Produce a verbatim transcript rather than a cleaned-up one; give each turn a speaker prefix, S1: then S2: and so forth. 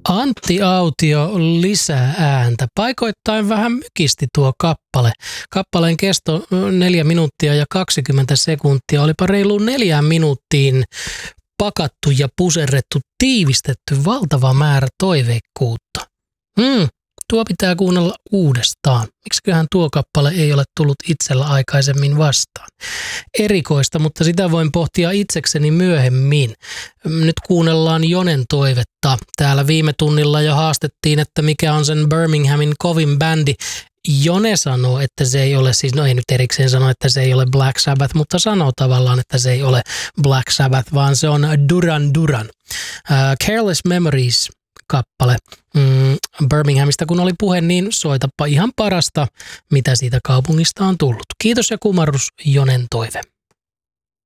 S1: Antti Autio lisää ääntä. Paikoittain vähän mykisti tuo kappale. Kappaleen kesto neljä minuuttia ja kaksikymmentä sekuntia. Olipa reiluun neljään minuuttiin pakattu ja puserrettu, tiivistetty valtava määrä toiveikkuutta. Hmm, tuo pitää kuunnella uudestaan. Miksiköhän tuo kappale ei ole tullut itsellä aikaisemmin vastaan? Erikoista, mutta sitä voin pohtia itsekseni myöhemmin. Nyt kuunnellaan Jonen toivetta. Täällä viime tunnilla jo haastettiin, että mikä on sen Birminghamin kovin bändi. Jone sanoo, että se ei ole, siis no ei nyt erikseen sano, että se ei ole Black Sabbath, mutta sanoo tavallaan, että se ei ole Black Sabbath, vaan se on Duran Duran. Uh, Careless Memories kappale mm, Birminghamista, kun oli puhe, niin soitapa ihan parasta, mitä siitä kaupungista on tullut. Kiitos ja kumarrus, Jonen toive.